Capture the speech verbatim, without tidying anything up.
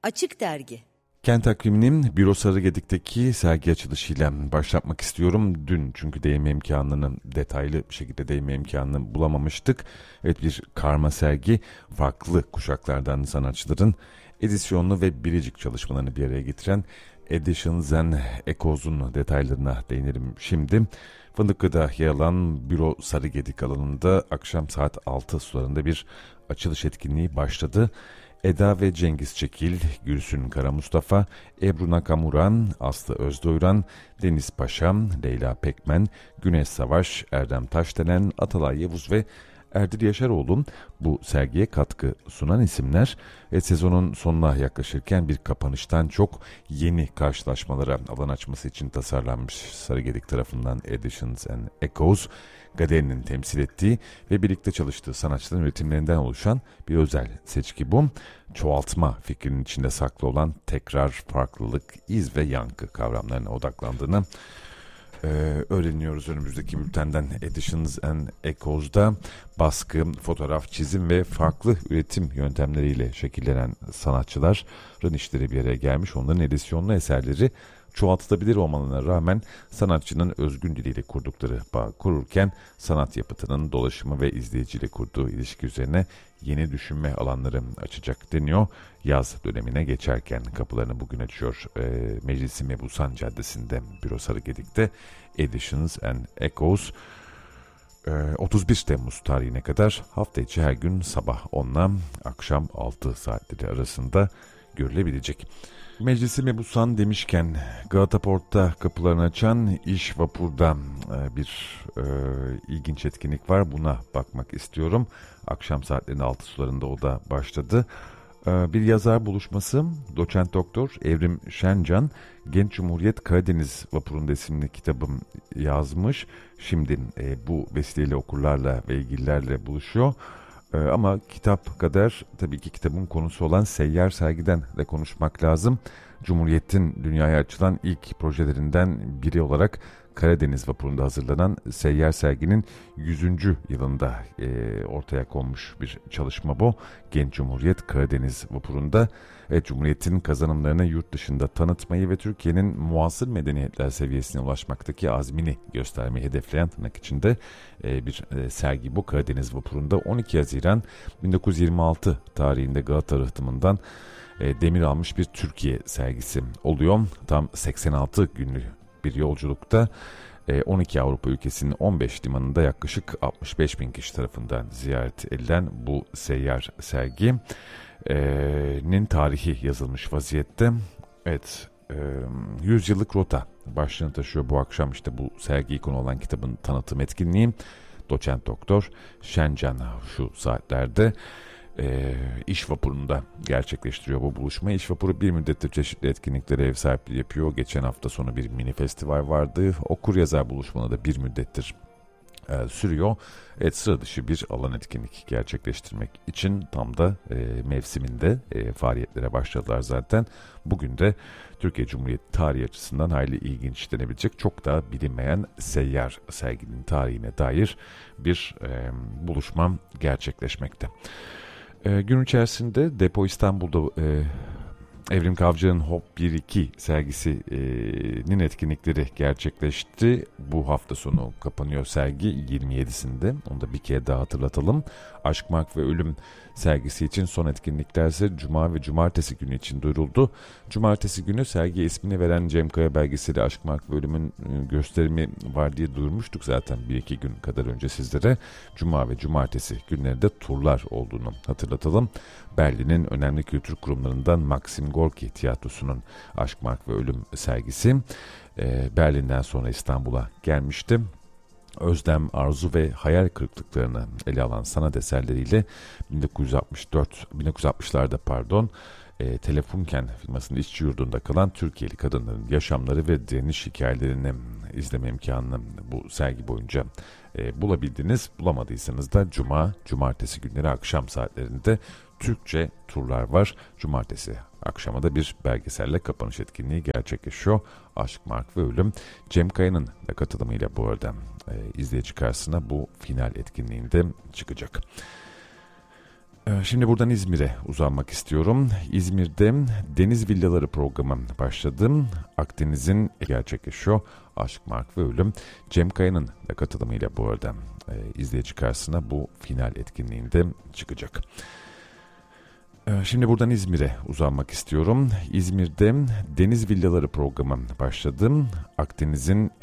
Açık Dergi. Kent Takvimi'nin Büro Sarıgedik'teki sergi açılışıyla başlatmak istiyorum. Dün çünkü değinme imkanını, detaylı bir şekilde değinme imkanını bulamamıştık. Evet, bir karma sergi, farklı kuşaklardan sanatçıların edisyonlu ve biricik çalışmalarını bir araya getiren Editions and Echoes'un detaylarına değinelim şimdi. Fındıklı'da yer alan Büro Sarıgedik alanında akşam saat altı sularında bir açılış etkinliği başladı. Eda ve Cengiz Çekil, Gülsün Karamustafa, Ebru Nakamuran, Aslı Özdoğuran, Deniz Paşa, Leyla Pekmen, Güneş Savaş, Erdem Taşdelen, Atalay Yavuz ve Erdil Yaşaroğlu bu sergiye katkı sunan isimler ve sezonun sonuna yaklaşırken bir kapanıştan çok yeni karşılaşmalara alan açması için tasarlanmış Sarıgedik tarafından Editions and Echoes, Gader'in temsil ettiği ve birlikte çalıştığı sanatçıların üretimlerinden oluşan bir özel seçki bu. Çoğaltma fikrinin içinde saklı olan tekrar, farklılık, iz ve yankı kavramlarına odaklandığını Ee, öğreniyoruz önümüzdeki bültenden. Editions and Echoes'da baskı, fotoğraf, çizim ve farklı üretim yöntemleriyle şekillenen sanatçıların işleri bir araya gelmiş. Onların edisyonlu eserleri çoğaltılabilir olmalarına rağmen sanatçının özgün diliyle kurdukları bağ kururken sanat yapıtının dolaşımı ve izleyiciyle kurduğu ilişki üzerine yeni düşünme alanları açacak deniyor. Yaz dönemine geçerken kapılarını bugün açıyor e, Meclis-i Mebusan Caddesi'nde Büro Sarıgedik'te Editions and Echoes. e, otuz bir Temmuz tarihine kadar hafta içi her gün sabah onla akşam altı saatleri arasında görülebilecek. Meclis-i Mebusan demişken Galata Port'ta kapılarını açan İş Vapur'da e, bir e, ilginç etkinlik var. Buna bakmak istiyorum. Akşam saatlerinin altı sularında o da başladı. E, bir yazar buluşması. Doçent Doktor Evrim Şencan Genç Cumhuriyet Karadeniz Vapuru'nda isimli kitabım yazmış. Şimdi e, bu vesileyle okurlarla ve ilgililerle buluşuyor. Ama kitap kadar tabii ki kitabın konusu olan Seyyar Sergi'den de konuşmak lazım. Cumhuriyet'in dünyaya açılan ilk projelerinden biri olarak Karadeniz Vapuru'nda hazırlanan Seyyar Sergi'nin yüzüncü yılında e, ortaya konmuş bir çalışma bu. Genç Cumhuriyet Karadeniz Vapuru'nda evet, Cumhuriyet'in kazanımlarını yurt dışında tanıtmayı ve Türkiye'nin muasır medeniyetler seviyesine ulaşmaktaki azmini göstermeyi hedefleyen tırnak içinde e, bir e, sergi bu. Karadeniz Vapuru'nda on iki Haziran bin dokuz yüz yirmi altı tarihinde Galata Rıhtımı'ndan e, demir almış bir Türkiye sergisi oluyor. Tam seksen altı günlük bir yolculukta on iki Avrupa ülkesinin on beş limanında yaklaşık altmış beş bin kişi tarafından ziyaret edilen bu seyyar serginin tarihi yazılmış vaziyette. Evet, yüz yıllık rota başlığını taşıyor bu akşam işte bu sergi konu olan kitabın tanıtım etkinliği. Doçent Doktor Şencan şu saatlerde E, İş Vapuru'nda gerçekleştiriyor bu buluşmayı. İş Vapuru bir müddettir çeşitli etkinliklere ev sahipliği yapıyor. Geçen hafta sonu bir mini festival vardı. Okur yazar buluşmaları da bir müddettir e, sürüyor. Evet, sıra dışı bir alan etkinlik gerçekleştirmek için tam da e, mevsiminde e, faaliyetlere başladılar zaten. Bugün de Türkiye Cumhuriyeti tarihi açısından hayli ilginç denebilecek çok da bilinmeyen Seyyar Sergi'nin tarihine dair bir e, buluşma gerçekleşmekte. E, gün içerisinde Depo İstanbul'da e, Evrim Kavcı'nın Hop bir iki sergisinin etkinlikleri gerçekleşti. Bu hafta sonu kapanıyor sergi yirmi yedisinde. Onu da bir kere daha hatırlatalım. Aşk, Mark ve Ölüm sergisi için son etkinlikler ise Cuma ve Cumartesi günü için duyuruldu. Cumartesi günü sergiye ismini veren Cem Kaya belgeseli Aşk, Mark ve Ölüm'ün gösterimi var diye duyurmuştuk zaten bir iki gün kadar önce sizlere. Cuma ve Cumartesi günlerinde turlar olduğunu hatırlatalım. Berlin'in önemli kültür kurumlarından Maxim Gorki Tiyatrosu'nun Aşk, Mark ve Ölüm sergisi Berlin'den sonra İstanbul'a gelmişti. Özlem, arzu ve hayal kırıklıklarını ele alan sanat eserleriyle bin dokuz yüz altmış dört bin dokuz yüz altmışlarda pardon e, Telefunken firmasının işçi yurdunda kalan Türkiye'li kadınların yaşamları ve direniş hikayelerini izleme imkanını bu sergi boyunca e, bulabildiniz. Bulamadıysanız da Cuma, Cumartesi günleri akşam saatlerinde Türkçe turlar var. Cumartesi akşama da bir belgeselle kapanış etkinliği gerçekleşiyor. Aşk, Mark ve Ölüm. Cem Kaya'nın da katılımıyla bu arada e, izleyici karşısına bu final etkinliğinde çıkacak. Ee, Şimdi buradan İzmir'e uzanmak istiyorum. İzmir'de Deniz Villaları programı başladı. Akdeniz'in gerçekleşiyor. Aşk, Mark ve Ölüm. Cem Kaya'nın da katılımıyla bu arada e, izleyici karşısına bu final etkinliğinde çıkacak. Ee, Şimdi buradan İzmir'e uzanmak istiyorum. İzmir'de Deniz Villaları programı başladı. Akdeniz'in